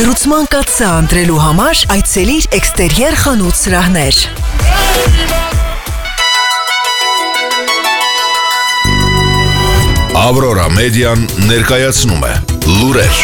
Վերլուծման կաթսա ընտրելու համար այցելիր էքստերիեր խանութ սրահներ։ Ավրորա մեդիան ներկայացնում է լուրեր։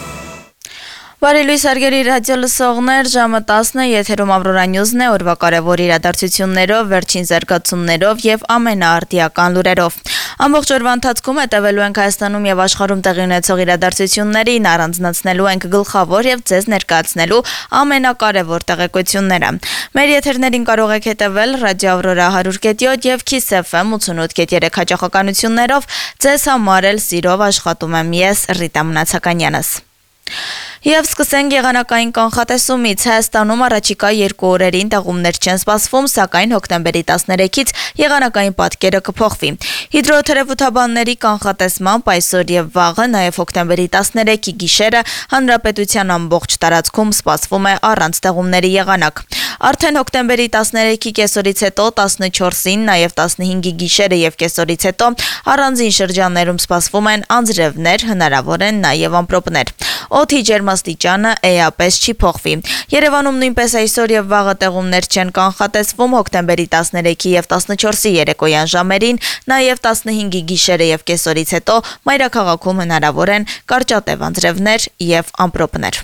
Բարի լույս հարգելի ռադիո լսողներ, ժամը 10-ը եթերում Ավրորա Նյուզն է, օրվա կարևոր իրադարձություններով, վերջին զարգացումներով եւ ամենաարդիական լուրերով։ Ամբողջ օրվա ընթացքում հետևելու ենք Հայաստանում եւ աշխարհում տեղի ունեցող իրադարձություններին, առանձնացնելու ենք գլխավոր եւ ձեզ ներկայացնելու ամենակարևոր տեղեկությունները։ Մեր եթերներին կարող եք հետևել Ռադիո Ավրորա 100.7 եւ Kiss FM 88.3 հաճախականություններով։ Ձեզ համար էլ սիրով աշխատում եմ ես, Ռիտա Մնացականյանս։ Եվ սկսենք եղանակային կանխատեսումից։ Հայաստանում առաջիկա 2 օրերին տեղումներ չեն սպասվում, սակայն հոկտեմբերի 13-ից եղանակային պատկերը կփոխվի։ Հիդրոթերապևտաբանների կանխատեսմամբ այսօր եւ վաղը, նաեւ հոկտեմբերի 13-ի գիշերը հանրապետության ամբողջ տարածքում սպասվում է առանց տեղումների եղանակ։ Արդեն հոկտեմբերի 13-ի կեսօրից հետո 14-ին, նաեւ 15-ի գիշերը եւ կեսօրից հետո առանձին շրջաններում սպասվում են անձրևներ, հնարավոր են նաեւ ամպրոպներ։ Օդի ջերմաստիճանը էապես չի փոխվի։ Երևանում նույնպես այսօր եւ վաղը տեղումներ չեն կանխատեսվում հոկտեմբերի 13-ի եւ 14-ի երեկոյան ժամերին, նաեւ 15-ի գիշերը եւ կեսօրից հետո մայրաքաղաքում հնարավոր են կարճատև անձրևներ եւ ամպրոպներ։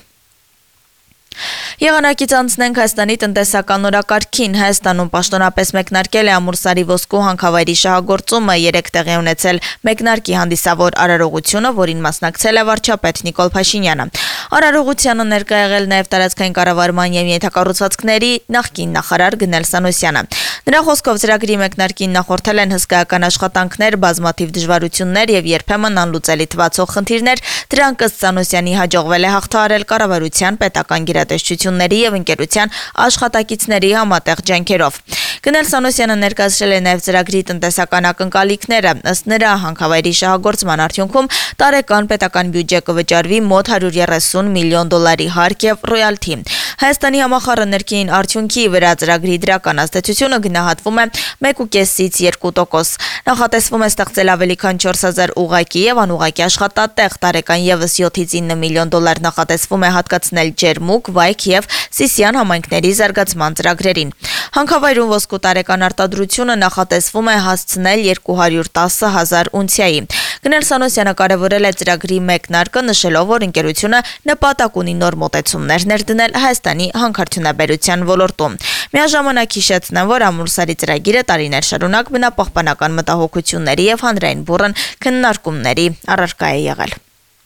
Եղանակից անցնենք Հայաստանի տնտեսական օրակարգին։ Հայաստանում պաշտոնապես մեկնարկել է Ամուրսարի ոսկու հանքավայրի շահագործումը, 3 տեղի ունեցել մեկնարկի հանդիսավոր արարողությունը, որին մասնակցել է վարչապետ Նիկոլ Փաշինյանը։ Արարողությանը ներկա եղել նաև տարածքային կառավարման եւ ենթակառուցվածքների նախկին նախարար Գնել Սանոսյանը։ Նրա խոսքով ծրագրի մեկնարկին նախորդել են հսկայական աշխատանքներ, բազմաթիվ դժվարություններ եւ երբեմն անլուծելի թվացող խնդիրներ, դրանք ըստ Սանոսյանի հաջողվել է հաղթահարել կառավարության պետական գերատեսչությունների եւ ընկերության աշխատակիցների համատեղ ջանքերով։ Գնել Սանոսյանը ներկայացրել է նաև ծրագրի տնտեսական ակնկալիքները։ Ըստ նրա, հանքավայրի շահագործման արդյունքում տարեկան պետական բյուջե կվճարվի մոտ 130 միլիոն դոլարի հարկ եւ ռոյալթի։ Հայաստանի համախառն ներքին արդյունքի վրա ծրագրի դրական ազդեցությունը գնահատվում է 1.5-ից 2%։ Նախատեսվում է ստեղծել ավելի քան 4000 ուղղակի եւ անուղղակի աշխատատեղ, տարեկան եւս 7-ից 9 միլիոն դոլար նախատեսվում է հատկացնել ջերմուկ, վայք եւ Սիսիան համայնքների զարգացման ծրագրերին։ Հանքավայրում ոսկու տարեկան արտադրությունը նախատեսվում է հասցնել 210,000 ունցիայի։ Գնել Սանոսյանը կարևորել է ծրագրի մեկնարկը, նշելով, որ ընկերությունը նպատակ ունի նոր մոտեցումներ ներդնել Հայաստանի հանքարդյունաբերության ոլորտում։ Միաժամանակ հիշեցնեմ, որ Ամուրսարի ծրագիրը տարիներ շարունակ բնապահպանական մտահոգությունների եւ հանրային բուռն քննարկումների առարկա է եղել։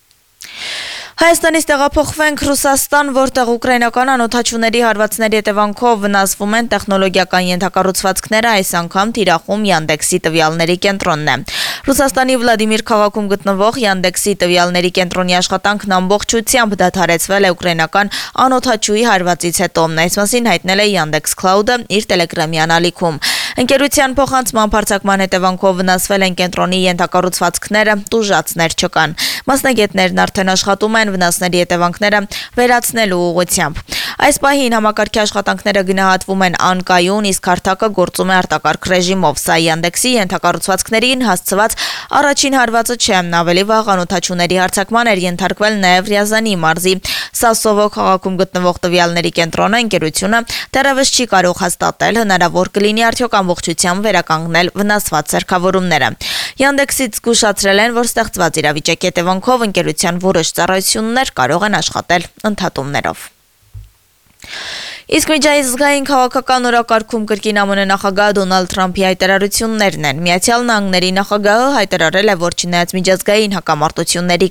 Հայաստանից տեղափոխվենք Ռուսաստան, որտեղ ուկրաինական անօդաչուների հարվածների հետևանքով վնասվում են տեխնոլոգիական ենթակառուցվածքները, այս անգամ թիրախում Yandex-ի տվյալների կենտրոնն է։ Ռուսաստանի Վլադիմիր քաղաքում գտնվող Yandex-ի տվյալների կենտրոնի աշխատանքն ամբողջությամբ դադարեցվել է ուկրաինական անօդաչուի հարվածից հետո։ Այս մասին հայտնել է Yandex Cloud-ը իր Telegram-ի անալիքում։ Ընկերության փոխանցման փորձակման հետևանքով վնասվել են կենտրոնի ենթակառուցվածքները, տուժածներ չկան։ Մասնագետներն արդեն աշխատում են վնասների հետևանքները վերացնելու ուղղությամբ։ Այս պահին համակարգի աշխատանքները գնահատվում են անկայուն, իսկ հարթակը գործում է արտակարգ ռեժիմով։ Սա Yandex-ի ենթակառուցվածքներին հասցված առաջին հարվածը չէ։ Ավելի վաղ անօդաչուների հարձակման էր ենթարկվել նաև Ռիազանի մարզի Սասովո քաղաքում գտնվող տվյալների կենտրոնը ընկերությունը դեռևս չի կարող հաստատել հնարավոր կլինի արդյոք ամբողջությամբ վերականգնել վնասված սարքավորումները։ Yandex-ից զգուշացրել են, որ ստեղծված իրավիճակի հետևանքով ընկերության որոշ ծառայություններ կարող են աշխատել ընդհատումներով։ Իսկ միջազգային քաղաքական օրակարգում կրկին ԱՄՆ նախագահ Դոնալդ Թրամփի հայտարարություններն են։ Միացյալ Նահանգների նախագահը հայտարարել է, որ չնայած միջազգային հակամարտությունների